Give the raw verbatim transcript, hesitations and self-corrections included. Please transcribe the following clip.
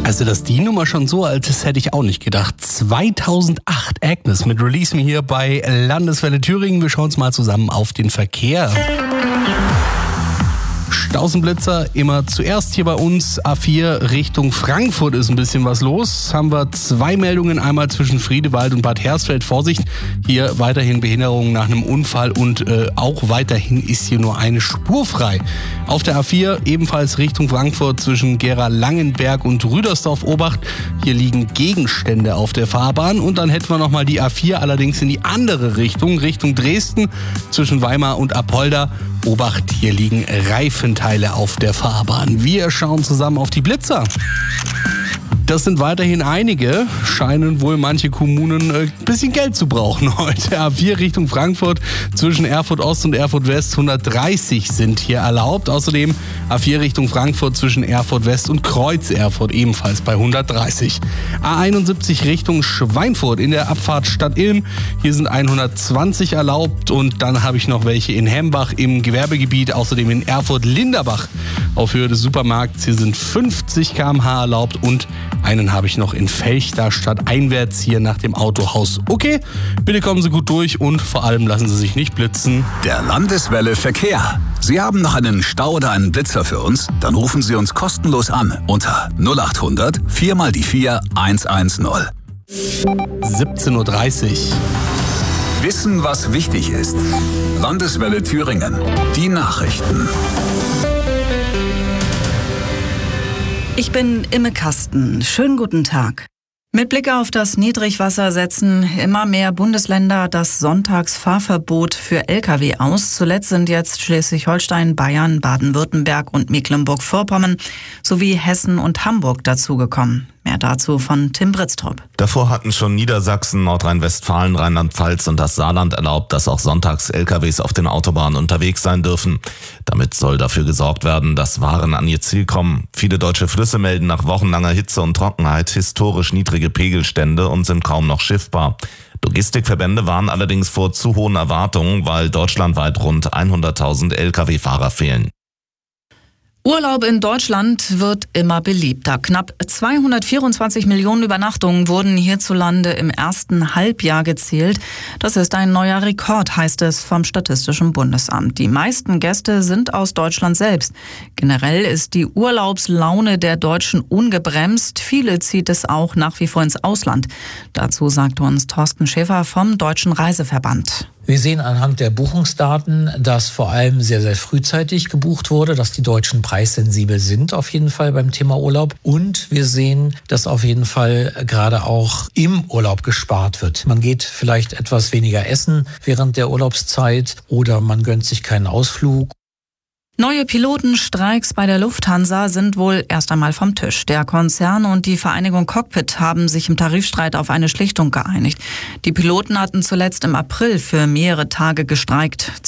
Also, dass die Nummer schon so alt ist, hätte ich auch nicht gedacht. zweitausendacht Agnes mit Release Me hier bei Landeswelle Thüringen. Wir schauen uns mal zusammen auf den Verkehr. Stausenblitzer immer zuerst hier bei uns. A vier Richtung Frankfurt ist ein bisschen was los. Haben wir zwei Meldungen, einmal zwischen Friedewald und Bad Hersfeld. Vorsicht, hier weiterhin Behinderungen nach einem Unfall und äh, auch weiterhin ist hier nur eine Spur frei. Auf der A vier ebenfalls Richtung Frankfurt zwischen Gera-Langenberg und Rüdersdorf Obacht. Hier liegen Gegenstände auf der Fahrbahn und dann hätten wir nochmal die A vier, allerdings in die andere Richtung, Richtung Dresden zwischen Weimar und Apolda. Obacht, hier liegen Reifenteile auf der Fahrbahn. Wir schauen zusammen auf die Blitzer. Das sind weiterhin einige, scheinen wohl manche Kommunen ein äh, bisschen Geld zu brauchen heute. A vier Richtung Frankfurt zwischen Erfurt Ost und Erfurt West, hundertdreißig sind hier erlaubt. Außerdem A vier Richtung Frankfurt zwischen Erfurt West und Kreuz Erfurt ebenfalls bei hundertdreißig. A einundsiebzig Richtung Schweinfurt in der Abfahrt Stadt Ilm, hier sind hundertzwanzig erlaubt und dann habe ich noch welche in Hembach im Gewerbegebiet, außerdem in Erfurt-Linderbach auf Höhe des Supermarkts, hier sind fünfzig Kilometer pro Stunde erlaubt und einen habe ich noch in Felchter stadteinwärts hier nach dem Autohaus. Okay, bitte kommen Sie gut durch und vor allem lassen Sie sich nicht blitzen. Der Landeswelle Verkehr. Sie haben noch einen Stau oder einen Blitzer für uns? Dann rufen Sie uns kostenlos an unter null acht hundert vier mal die vier eins eins null. siebzehn Uhr dreißig. Wissen, was wichtig ist. Landeswelle Thüringen. Die Nachrichten. Ich bin Imme Kasten. Schönen guten Tag. Mit Blick auf das Niedrigwasser setzen immer mehr Bundesländer das Sonntagsfahrverbot für L K W aus. Zuletzt sind jetzt Schleswig-Holstein, Bayern, Baden-Württemberg und Mecklenburg-Vorpommern sowie Hessen und Hamburg dazugekommen. Mehr dazu von Tim Britztrup. Davor hatten schon Niedersachsen, Nordrhein-Westfalen, Rheinland-Pfalz und das Saarland erlaubt, dass auch sonntags L K Ws auf den Autobahnen unterwegs sein dürfen. Damit soll dafür gesorgt werden, dass Waren an ihr Ziel kommen. Viele deutsche Flüsse melden nach wochenlanger Hitze und Trockenheit historisch niedrige Pegelstände und sind kaum noch schiffbar. Logistikverbände waren allerdings vor zu hohen Erwartungen, weil deutschlandweit rund hunderttausend L K W-Fahrer fehlen. Urlaub in Deutschland wird immer beliebter. Knapp zweihundertvierundzwanzig Millionen Übernachtungen wurden hierzulande im ersten Halbjahr gezählt. Das ist ein neuer Rekord, heißt es vom Statistischen Bundesamt. Die meisten Gäste sind aus Deutschland selbst. Generell ist die Urlaubslaune der Deutschen ungebremst. Viele zieht es auch nach wie vor ins Ausland. Dazu sagt uns Thorsten Schäfer vom Deutschen Reiseverband. Wir sehen anhand der Buchungsdaten, dass vor allem sehr, sehr frühzeitig gebucht wurde, dass die Deutschen preissensibel sind auf jeden Fall beim Thema Urlaub. Und wir sehen, dass auf jeden Fall gerade auch im Urlaub gespart wird. Man geht vielleicht etwas weniger essen während der Urlaubszeit oder man gönnt sich keinen Ausflug. Neue Pilotenstreiks bei der Lufthansa sind wohl erst einmal vom Tisch. Der Konzern und die Vereinigung Cockpit haben sich im Tarifstreit auf eine Schlichtung geeinigt. Die Piloten hatten zuletzt im April für mehrere Tage gestreikt.